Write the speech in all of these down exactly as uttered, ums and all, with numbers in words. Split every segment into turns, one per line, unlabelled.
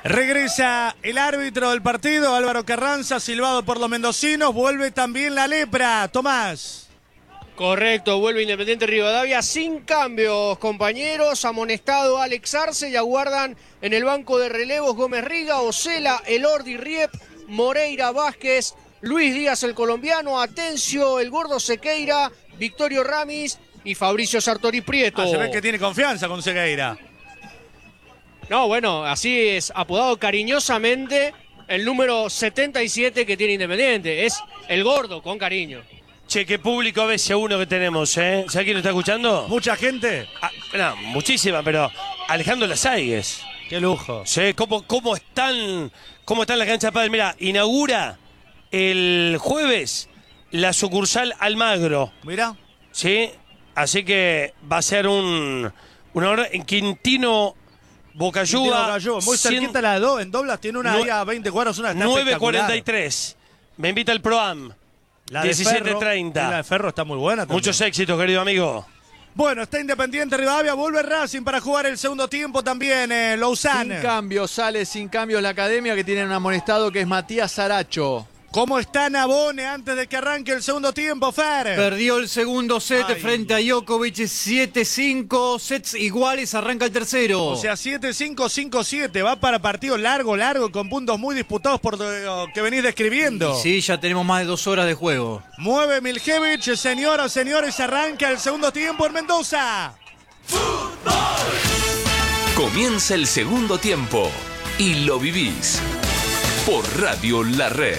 Regresa el árbitro del partido, Álvaro Carranza, silbado por los mendocinos. Vuelve también la lepra, Tomás.
Correcto, vuelve Independiente Rivadavia sin cambios, compañeros. Amonestado Alex Arce y aguardan en el banco de relevos Gómez Riga, Ocela, Elordi Riep, Moreira Vázquez, Luis Díaz el colombiano, Atencio, el gordo Sequeira, Victorio Ramis y Fabricio Sartori Prieto.
Ah, se ve que tiene confianza con Sequeira.
No, bueno, así es apodado cariñosamente el número setenta y siete que tiene Independiente. Es el gordo, con cariño.
Che, qué público a veces uno que tenemos, ¿eh? ¿Sabes quién lo está escuchando?
Mucha gente.
Ah, no, muchísima, pero Alejandro Lasaigues.
Qué lujo.
Sí, ¿cómo, cómo están, cómo están las canchas de pádel? Mira, inaugura el jueves la sucursal Almagro.
Mira.
Sí, así que va a ser un, una hora en Quintino Bocayuba.
Muy cerquita la de dos, en Doblas tiene una ahí a veinte cuadros, una está
nueve cuarenta y tres. Me invita el Proam.
La de
diecisiete treinta.
La de Ferro está muy buena también.
Muchos éxitos, querido amigo.
Bueno, está Independiente Rivadavia, vuelve Racing para jugar el segundo tiempo también, eh, Lausanne.
Sin cambio, sale sin cambio la academia que tiene un amonestado que es Matías Saracho.
¿Cómo está Nabone antes de que arranque el segundo tiempo, Fer?
Perdió el segundo set
Ay.
frente a Djokovic, siete cinco, sets iguales, arranca el tercero.
O sea, siete cinco, cinco siete, va para partido largo, largo, con puntos muy disputados por lo que venís describiendo.
Sí, ya tenemos más de dos horas de juego.
Mueve Miljevich, señoras, señores, arranca el segundo tiempo en Mendoza.
¡Fútbol! Comienza el segundo tiempo y lo vivís por Radio La Red.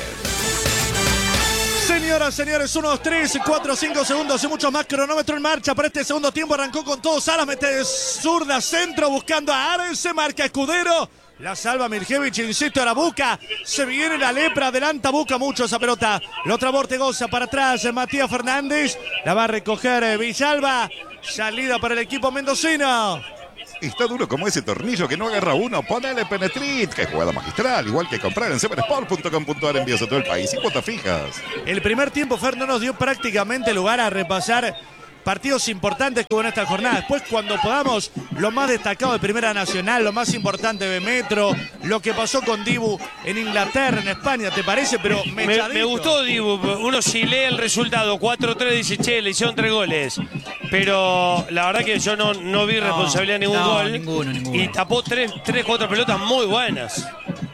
Señoras, señores, uno, dos, tres, cuatro, cinco segundos y mucho más. Cronómetro en marcha para este segundo tiempo. Arrancó con todo Salas, mete zurda centro buscando a Ares, se marca Escudero. La salva Miljevich, insisto, a la Buca. Se viene la lepra, adelanta Buca mucho esa pelota. La otra Vortegoza para atrás, Matías Fernández. La va a recoger Villalba. Salida para el equipo mendocino.
Está duro como ese tornillo que no agarra uno. Ponele Penetrit, que jugada magistral. Igual que comprar en seven sport punto com punto a r, envíos a todo el país y cuotas fijas.
El primer tiempo, Fer, no nos dio prácticamente lugar a repasar partidos importantes que hubo en esta jornada. Después, cuando podamos, lo más destacado de Primera Nacional, lo más importante de Metro, lo que pasó con Dibu en Inglaterra, en España, ¿te parece? Pero
me, me gustó Dibu. Uno si lee el resultado, cuatro tres, dice, che, le hicieron tres goles. Pero la verdad que yo no, no vi responsabilidad en ningún
no,
gol.
Ninguno, ninguno.
Y tapó tres, tres, cuatro pelotas muy buenas.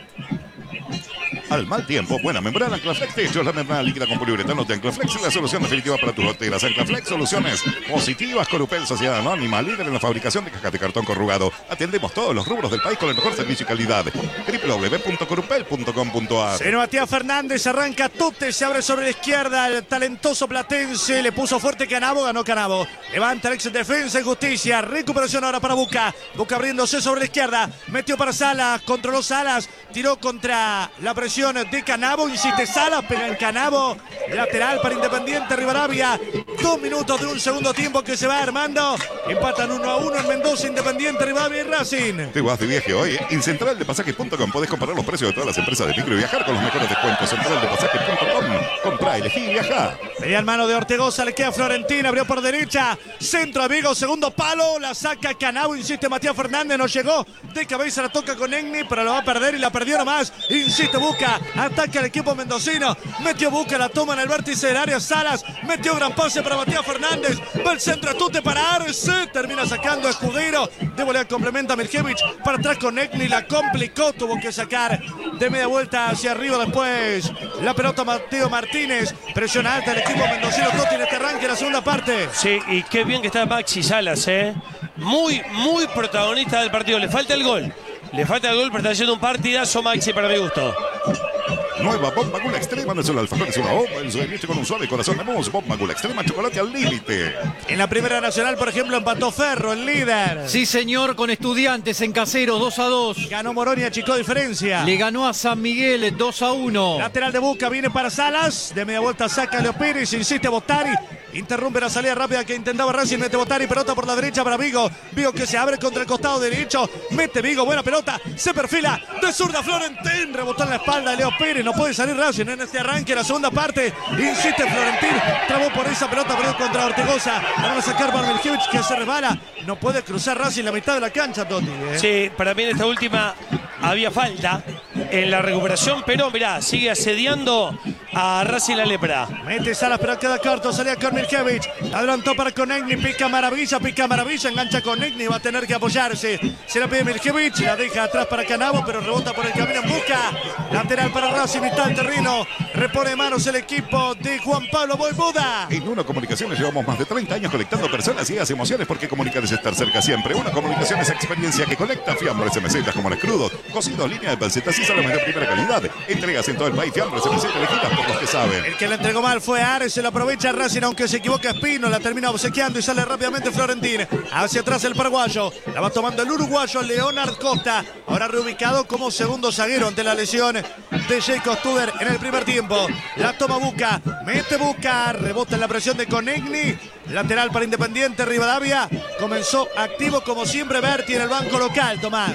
Al mal tiempo, buena membrana Anclaflex Techo, la membrana líquida con poliuretano de Anclaflex es la solución definitiva para tus goteras. Anclaflex, soluciones positivas. Corupel, Sociedad Anónima, líder en la fabricación de cajas de cartón corrugado. Atendemos todos los rubros del país con el mejor servicio y calidad. doble u doble u doble u punto corupel punto com punto a r.
Se Matías Fernández, arranca Tute, se abre sobre la izquierda, el talentoso platense, le puso fuerte Canabo, ganó Canabo. Levanta el ex defensa y justicia, recuperación ahora para Buca. Buca abriéndose sobre la izquierda, metió para Salas, controló Salas, tiró contra la presión de Canabo, insiste Salas, pega en Canabo, lateral para Independiente Rivadavia. Dos minutos de un segundo tiempo que se va armando. Empatan uno a uno en Mendoza, Independiente Rivadavia y Racing.
Te vas de viaje hoy en central de pasajes punto com. Podés comparar los precios de todas las empresas de micro y viajar con los mejores descuentos. central de pasajes punto com. Comprá, elegí y viajá.
Venía en mano de Ortegoza, le queda Florentina, abrió por derecha, centro amigo, segundo palo, la saca Canabo, insiste Matías Fernández, no llegó, de cabeza la toca con Egni, pero la va a perder y la perdió nomás, insiste Buca, ataca al equipo mendocino, metió Buca, la toma en el vértice del área, Salas, metió gran pase para Matías Fernández, va el centro a Tute para Arce, termina sacando a Escudero, de volea complementa a Miljevich, para atrás con Egni, la complicó, tuvo que sacar de media vuelta hacia arriba después, la pelota Mateo Martínez, presiona alta el equipo mendocino, Totti en este arranque, la segunda parte.
Sí, y qué bien que está Maxi Salas, ¿eh? Muy, muy protagonista del partido, le falta el gol. Le falta el gol, pero está haciendo un partidazo Maxi para mi gusto.
Nueva Bomba Gula Extrema, no es un alfajor, es una bomba, el leche con un suave corazón de mousse. Bomba Gula Extrema, chocolate al límite.
En la Primera Nacional, por ejemplo, empató Ferro, el líder.
Sí, señor, con Estudiantes en Caseros, dos a dos.
Ganó Moroni, achicó diferencia.
Le ganó a San Miguel, dos a uno.
Lateral de Buca, viene para Salas. De media vuelta saca Leo Pérez, insiste Botari. Interrumpe la salida rápida que intentaba Racing. Mete Botari, pelota por la derecha para Vigo. Vigo que se abre contra el costado derecho. Mete Vigo, buena pelota. Se perfila de zurda Florentín. Rebotó en la espalda de Leo Pérez. No puede salir Racing en este arranque. La segunda parte. Insiste Florentín. Trabó por esa pelota, perdió contra Ortegoza. Van a sacar para Miljevic que se resbala. No puede cruzar Racing la mitad de la cancha, Toti. ¿eh?
Sí, para mí en esta última había falta en la recuperación, pero mirá, sigue asediando a Racing la lepra.
Mete Salas, pero queda corto. Salía con Miljevic. Adelantó para Konechny. Pica maravilla, pica maravilla. Engancha Konechny. Va a tener que apoyarse. Se la pide Miljevic. La deja atrás para Canavo, pero rebota por el camino en busca. Lateral para Racing, mitad del terreno. Repone manos el equipo de Juan Pablo Vojvoda.
En Uno Comunicaciones llevamos más de treinta años conectando personas y ideas, emociones, porque comunicar es estar cerca siempre. Uno Comunicación es experiencia que conecta. Fiambres en mesetas como los crudos, cocidos, línea de pancetas y salames de primera calidad. Entregas en todo el país. Fiambres en mesetas elegidas por los que saben.
El que le entregó mal fue Ares. Se la aprovecha Racing, aunque se equivoca Espino. La termina obsequiando y sale rápidamente Florentín. Hacia atrás el paraguayo. La va tomando el uruguayo Leonard Costa. Ahora reubicado como segundo zaguero ante la lesión de Jacob Studer en el primer tiempo. La toma Buca. Mete Buca. Rebota en la presión de Konechny. Lateral para Independiente. Rivadavia comenzó activo como siempre Berti en el banco local, Tomás.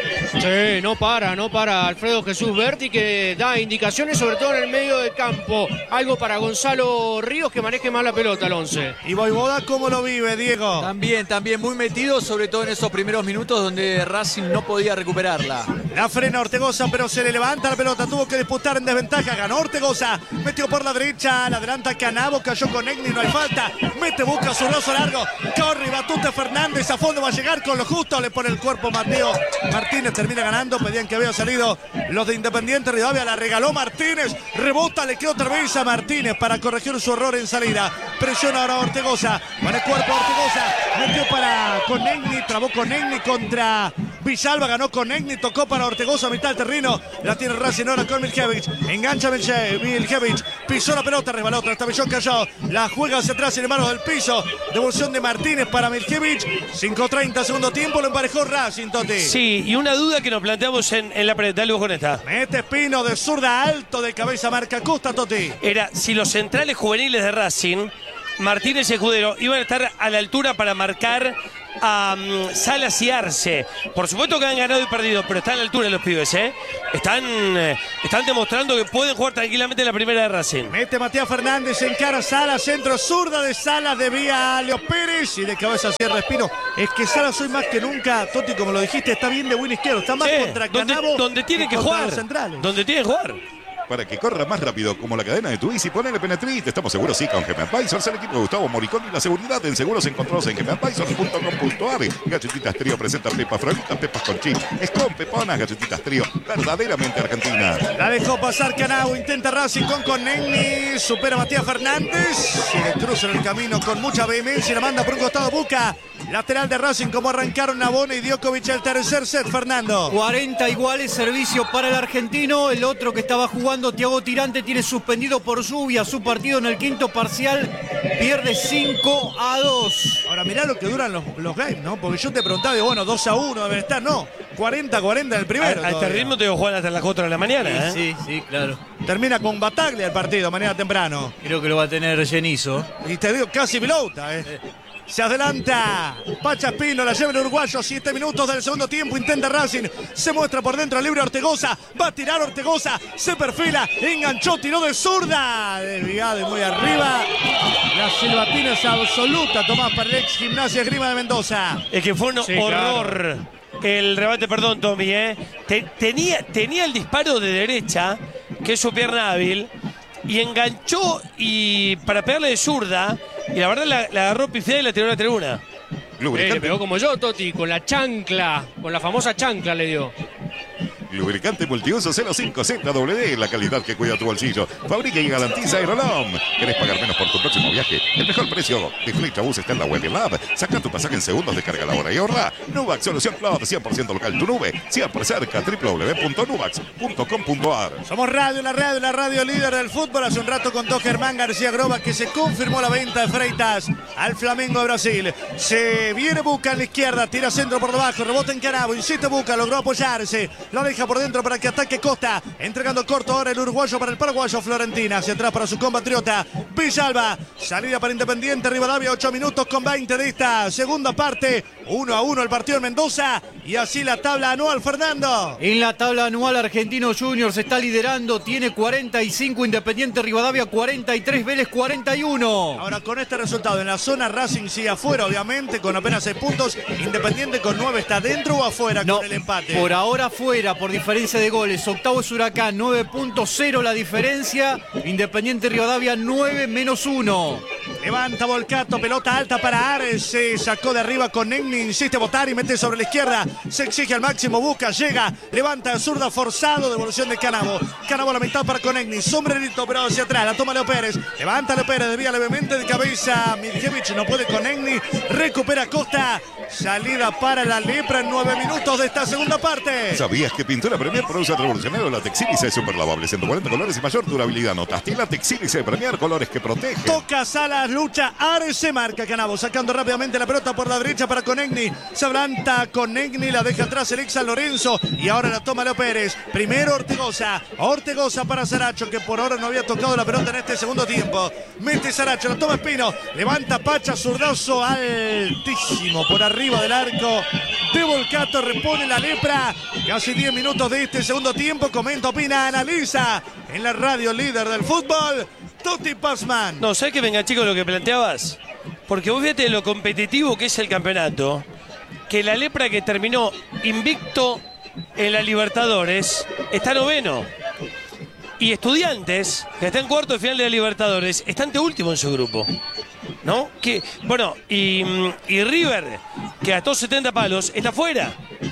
Sí, no para, no para Alfredo Jesús Berti, que da indicaciones sobre todo en el medio del campo. Algo para Gonzalo Ríos, que maneje más la pelota al once.
¿Y Vojvoda cómo lo vive, Diego?
También, también muy metido, sobre todo en esos primeros minutos donde Racing no podía recuperarla.
La frena Ortegoza, pero se le levanta la pelota. Tuvo que disputar en desventaja. Ganó Ortegoza. Metió por la derecha. La adelanta Canavo. Cayó con Egni. No hay falta. Mete Buca su brazo largo. Corre Batute Fernández. A fondo va a llegar con lo justo. Le pone el cuerpo Mateo Martínez. Termina ganando. Pedían que había salido los de Independiente. Rivadavia la regaló Martínez. Rebota. Le quedó otra vez a Martínez para corregir su error en salida. Presiona ahora Ortegoza. Con el cuerpo Ortegoza. Metió para Konechny. Trabó Konechny contra Villalba. Ganó Konechny. Tocó para Ortegoza a mitad del terreno. La tiene Racing ahora con Miljevic. Engancha Miljevic. Pisó la pelota. Resbaló. Trastabillón cayó. La juega hacia atrás en manos del piso. Devolución de Martínez para Miljevic. cinco treinta segundo tiempo. Lo emparejó Racing, Toti.
Sí, y una duda que nos planteamos en, en la pared. Dale vos con esta.
Mete Espino de zurda alto de cabeza. Marca Costa, Toti.
Era si los centrales juveniles de Racing, Martínez y Escudero, iban a estar a la altura para marcar a um, Salas y Arce. Por supuesto que han ganado y perdido, pero están a la altura los pibes, ¿eh? Están, eh, están demostrando que pueden jugar tranquilamente en la primera de Racing.
Mete Matías Fernández, encara Salas, centro zurda de Salas, desvía a Leo Pérez y de cabeza cierra Espino. Es que Salas hoy más que nunca, Toti, como lo dijiste, está bien de buen izquierdo, está más
sí,
contra
donde,
Canavo
donde tiene que jugar,
centrales.
donde tiene que jugar.
Para que corra más rápido como la cadena de tu Easy, ponele Penetrit. Estamos seguros, sí, con G M Advisors, el equipo de Gustavo Moricón y la seguridad en seguros encontrados en g m advisors punto com punto a r. Galletitas Trío presenta pepas frolitas, pepas con chip. Es con peponas, galletitas Trío, verdaderamente argentina.
La dejó pasar Canavo, intenta Racing con Konechny, supera a Matías Fernández. Y le cruza en el camino con mucha vehemencia y la manda por un costado Buca. Lateral de Racing, como arrancaron Nabona y Djokovic el tercer set, Fernando.
cuarenta iguales, servicio para el argentino. El otro que estaba jugando, Thiago Tirante, tiene suspendido por lluvia su partido en el quinto parcial. Pierde cinco a dos.
Ahora mirá lo que duran los, los games, ¿no? Porque yo te preguntaba, bueno, dos a uno deben estar, no. cuarenta a cuarenta en el primero.
A, a este ritmo te voy a jugar hasta las cuatro de la mañana, ¿eh?
Sí, sí, claro.
Termina con Bataglia el partido, mañana temprano.
Creo que lo va a tener Genizo.
Y te digo, casi pilota, ¿eh? Se adelanta Pacha Espino, la lleva el uruguayo. Siete minutos del segundo tiempo. Intenta Racing. Se muestra por dentro libre Ortegoza. Va a tirar Ortegoza. Se perfila. Enganchó. Tiró de zurda. Desviada de muy arriba. La silbatina es absoluta, Tomás, para el ex Gimnasia Esgrima de Mendoza.
Es que fue un
Sí,
horror. Claro. El rebate, perdón, Tommy, ¿eh? Te, tenía, tenía el disparo de derecha, que es su pierna hábil, y enganchó y para pegarle de zurda. Y la verdad la, la agarró pifiada y la tiró a la tribuna.
Eh, le pegó como yo, Toti, con la chancla, con la famosa chancla le dio.
Lubricante multiuso cero cinco Z W D, la calidad que cuida tu bolsillo. Fabrica y garantiza Aerolom. ¿Querés pagar menos por tu próximo viaje? El mejor precio de Flechabus está en la web y en la app. Saca tu pasaje en segundos, descarga la hora y ahorra. Nubax, solución cloud, cien por ciento local, tu nube, siempre cerca, w w w punto nubax punto com punto a r.
Somos radio, la radio, la radio líder del fútbol. Hace un rato contó Germán García Groba que se confirmó la venta de Freitas al Flamengo de Brasil. Se viene Buca en la izquierda, tira centro por debajo, rebota en Canavo, insiste Buca, logró apoyarse, la deja por dentro para que ataque Costa, entregando corto ahora el uruguayo para el paraguayo Florentina, hacia atrás para su compatriota Villalba. Salida para Independiente Rivadavia, ocho minutos con veinte de esta segunda parte. uno a uno el partido en Mendoza. Y así la tabla anual, Fernando.
En la tabla anual, Argentinos Juniors está liderando, tiene cuarenta y cinco, Independiente Rivadavia cuarenta y tres, Vélez cuarenta y uno.
Ahora con este resultado en la zona, Racing sigue afuera, obviamente, con apenas seis puntos. Independiente con nueve, ¿está dentro o afuera
No,
con el empate?
por ahora fuera, por diferencia de goles. Octavo es Huracán, nueve punto cero la diferencia. Independiente Rivadavia nueve menos uno.
Levanta Volcato, pelota alta para Ares, se sacó de arriba con Negni, insiste Botar y mete sobre la izquierda, se exige al máximo, busca, llega, levanta zurda forzado, devolución de Canavo, Canavo a la mitad para Conegni, sombrerito pero hacia atrás, la toma Leo Pérez, levanta Leo Pérez, desvía levemente de cabeza, Mirkevich no puede Conegni, recupera Costa, salida para la Lepra en nueve minutos de esta segunda parte.
¿Sabías que Pintura Premier produce el revolucionario látex Sílice super lavable, ciento cuarenta colores y mayor durabilidad? Notaste látex Sílice Premier, colores que protegen.
Toca Salas, lucha, Ares se marca Canavo, sacando rápidamente la pelota por la derecha para Conegni, se adelanta Conegni, la deja atrás el ex San Lorenzo y ahora la toma Leo Pérez. Primero Ortegoza, Ortegoza para Saracho, que por ahora no había tocado la pelota en este segundo tiempo. Mete Saracho, la toma Espino, levanta Pacha, zurdazo altísimo por arriba del arco de Volcato, repone la Lepra. Casi diez minutos de este segundo tiempo. Comenta, opina, analiza en la radio líder del fútbol, Tuti Pazman.
No, ¿sabes qué venga, chicos, lo que planteabas? Porque vos fíjate lo competitivo que es el campeonato, que la Lepra, que terminó invicto en la Libertadores, está noveno. Y Estudiantes, que está en cuarto de final de la Libertadores, está ante último en su grupo. ¿No? Que, bueno, y, y River, que gastó setenta palos, está fuera.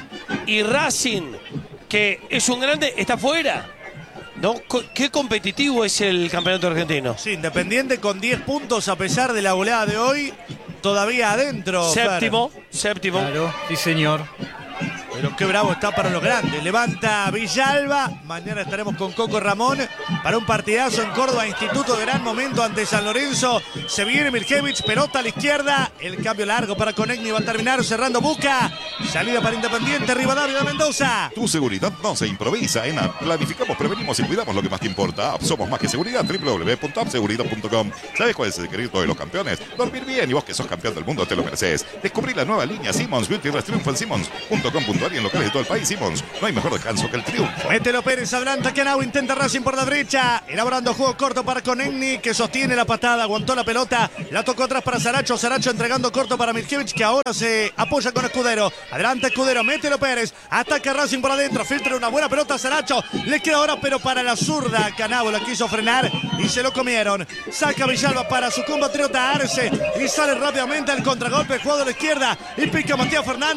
Y Racing, que es un grande, está fuera. ¿No? Qué competitivo es el campeonato argentino.
Sí, Independiente con diez puntos a pesar de la goleada de hoy, todavía adentro.
Séptimo, Fer. séptimo.
Claro, sí señor.
Pero qué bravo está para los grandes. Levanta Villalba. Mañana estaremos con Coco Ramón para un partidazo en Córdoba, Instituto. Gran momento ante San Lorenzo. Se viene Mirkevich, pelota a la izquierda. El cambio largo para Conegni, va a terminar cerrando Busca. Salida para Independiente, Rivadavia de Mendoza.
Tu seguridad no se improvisa. En App planificamos, prevenimos y cuidamos lo que más te importa. App, somos más que seguridad. doble u doble u doble u punto app seguridad punto com. ¿Sabes cuál es el secreto de los campeones? Dormir bien, y vos que sos campeón del mundo te lo mereces. Descubrí la nueva línea Simmons Beauty Rest Triunfo en Simmons punto com punto ar y en locales de todo el país. Simmons, no hay mejor descanso que el triunfo.
Mételo Pérez, adelanta Canau, intenta Racing por la derecha, elaborando juego corto para Conegni, que sostiene la patada, aguantó la pelota, la tocó atrás para Saracho, Saracho entregando corto para Mirkevich, que ahora se apoya con Escudero, adelanta Escudero, mételo Pérez, ataca Racing por adentro, filtra una buena pelota a Saracho, le queda ahora pero para la zurda, Canau la quiso frenar y se lo comieron, saca Villalba para su compatriota Arce y sale rápidamente al contragolpe, jugado a la izquierda y pica Matías Fernández.